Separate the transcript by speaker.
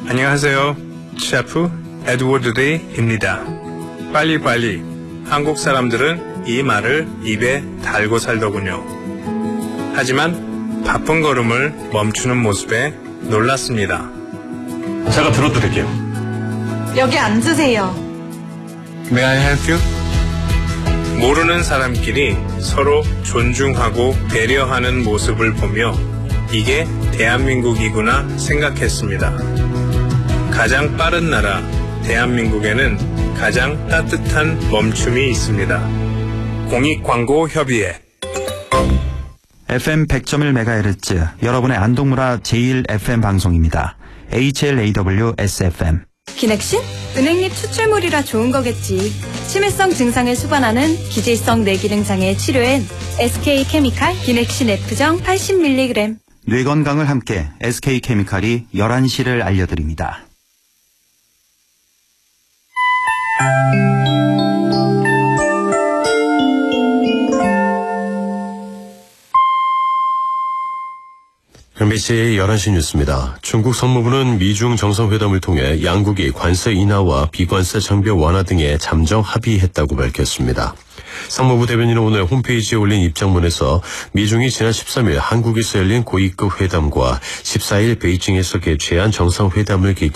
Speaker 1: 안녕하세요. 셰프 에드워드 데이입니다. 빨리빨리. 한국 사람들은 이 말을 입에 달고 살더군요. 하지만 바쁜 걸음을 멈추는 모습에 놀랐습니다.
Speaker 2: 제가 들어드릴게요.
Speaker 3: 여기 앉으세요.
Speaker 1: May I help you? 모르는 사람끼리 서로 존중하고 배려하는 모습을 보며 이게 대한민국이구나 생각했습니다. 가장 빠른 나라 대한민국에는 가장 따뜻한 멈춤이 있습니다. 공익광고협의회
Speaker 4: FM 100.1MHz 여러분의 안동문화 제1FM 방송입니다. HLAW SFM.
Speaker 3: 기넥신? 은행잎 추출물이라 좋은 거겠지. 치매성 증상을 수반하는 기질성 뇌기능 장애 치료엔 SK케미칼 기넥신 F정 80mg.
Speaker 4: 뇌 건강을 함께 SK케미칼이 11시를 알려드립니다.
Speaker 2: MBC 11시 뉴스입니다. 중국 성무부는 미중 정상회담을 통해 양국이 관세 인하와 비관세 장벽 완화 등에 잠정 합의했다고 밝혔습니다. 상무부 대변인은 오늘 홈페이지에 올린 입장문에서 미중이 지난 13일 한국에서 열린 고위급 회담과 14일 베이징에서 개최한 정상회담을